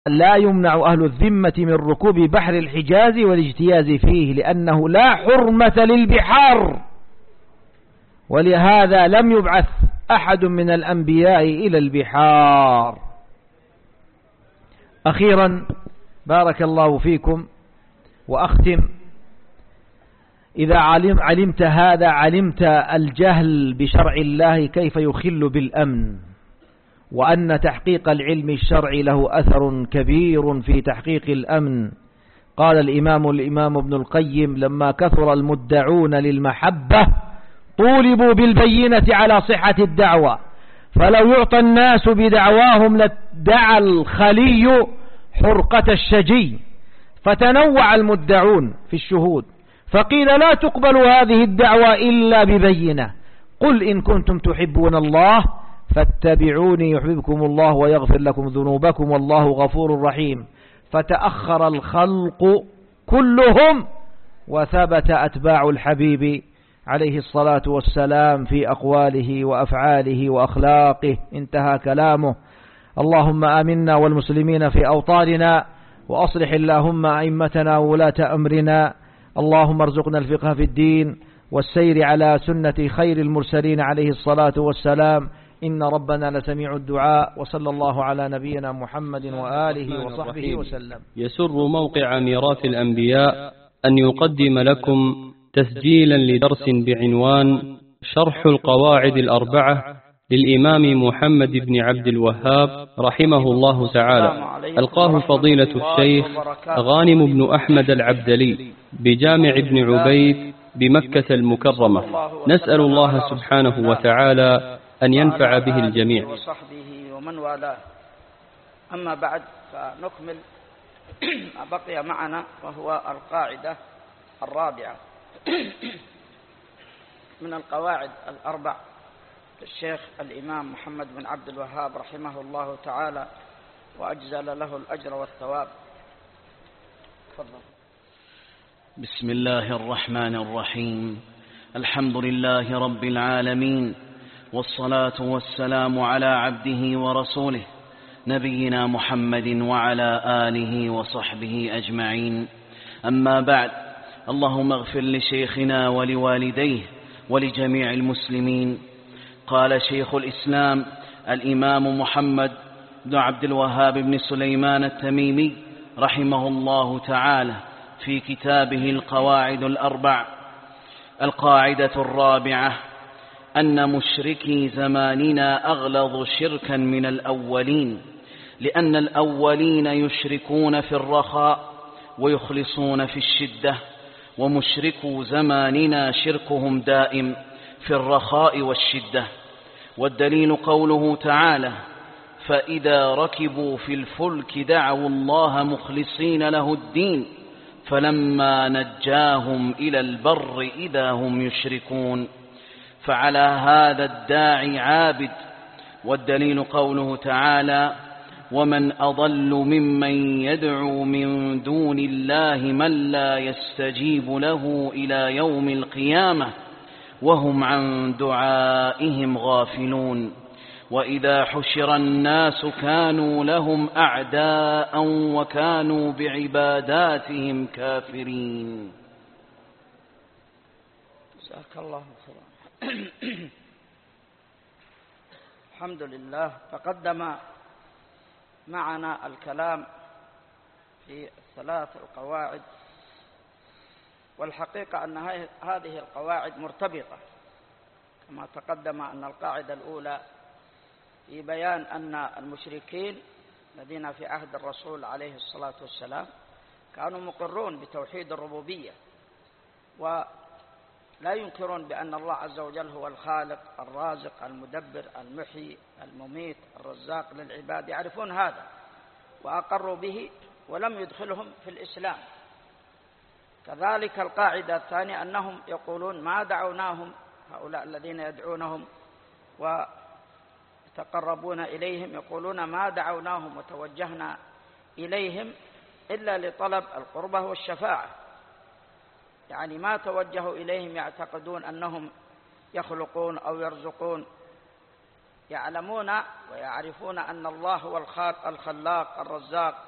لا يمنع أهل الذمة من ركوب بحر الحجاز والاجتياز فيه، لأنه لا حرمة للبحار، ولهذا لم يبعث أحد من الأنبياء إلى البحار. أخيرا بارك الله فيكم وأختم، إذا علمت هذا علمت الجهل بشرع الله كيف يخل بالأمن، وأن تحقيق العلم الشرعي له أثر كبير في تحقيق الأمن. قال الإمام ابن القيم: لما كثر المدعون للمحبة طولبوا بالبينة على صحة الدعوة، فلو يعطى الناس بدعواهم لادعى الخلي حرقة الشجي، فتنوع المدعون في الشهود، فقيل لا تقبل هذه الدعوة إلا ببينة. قل إن كنتم تحبون الله فاتبعوني يحببكم الله ويغفر لكم ذنوبكم والله غفور رحيم. فتأخر الخلق كلهم وثبت أتباع الحبيب عليه الصلاة والسلام في أقواله وأفعاله وأخلاقه. انتهى كلامه. اللهم آمنا والمسلمين في أوطاننا، وأصلح اللهم أئمتنا وولاة أمرنا. اللهم ارزقنا الفقه في الدين والسير على سنة خير المرسلين عليه الصلاة والسلام، إن ربنا لسميع الدعاء. وصلى الله على نبينا محمد وآله وصحبه وسلم. يسر موقع ميراث الأنبياء أن يقدم لكم تسجيلا لدرس بعنوان شرح القواعد الأربعة للإمام محمد بن عبد الوهاب رحمه الله تعالى، ألقاه فضيلة الشيخ غانم بن أحمد العبدلي بجامع ابن عبيد بمكة المكرمة. نسأل الله سبحانه وتعالى أن ينفع به الجميع. وصحبه ومن والاه. أما بعد، فنكمل ما بقي معنا، وهو القاعدة الرابعة من القواعد الأربع للشيخ الإمام محمد بن عبد الوهاب رحمه الله تعالى وأجزل له الأجر والثواب. تفضل. بسم الله الرحمن الرحيم. الحمد لله رب العالمين، والصلاة والسلام على عبده ورسوله نبينا محمد وعلى آله وصحبه أجمعين. أما بعد، اللهم اغفر لشيخنا ولوالديه ولجميع المسلمين. قال شيخ الإسلام الإمام محمد بن عبد الوهاب بن سليمان التميمي رحمه الله تعالى في كتابه القواعد الأربع: القاعدة الرابعة أن مشركي زماننا أغلظ شركا من الأولين، لأن الأولين يشركون في الرخاء ويخلصون في الشدة، ومشركو زماننا شركهم دائم في الرخاء والشدة. والدليل قوله تعالى: فإذا ركبوا في الفلك دعوا الله مخلصين له الدين فلما نجاهم إلى البر إذا هم يشركون. فعلى هذا الداعي عابد. والدليل قوله تعالى: ومن أضل ممن يدعو من دون الله من لا يستجيب له إلى يوم القيامة وهم عن دعائهم غافلون. وإذا حشر الناس كانوا لهم أعداء وكانوا بعباداتهم كافرين. جزاك الله خيرا. الحمد لله. تقدم معنا الكلام في الثلاث القواعد، والحقيقة أن هذه القواعد مرتبطة، كما تقدم أن القاعدة الأولى في بيان أن المشركين الذين في عهد الرسول عليه الصلاة والسلام كانوا مقرون بتوحيد الربوبية، ولا ينكرون بأن الله عز وجل هو الخالق الرازق المدبر المحيي المميت الرزاق للعباد، يعرفون هذا وأقروا به ولم يدخلهم في الإسلام. كذلك القاعدة الثانية أنهم يقولون ما دعوناهم، هؤلاء الذين يدعونهم ويتقربون إليهم يقولون ما دعوناهم وتوجهنا إليهم إلا لطلب القربة والشفاعة، يعني ما توجهوا إليهم يعتقدون أنهم يخلقون أو يرزقون. يعلمون ويعرفون أن الله هو الخلاق الرزاق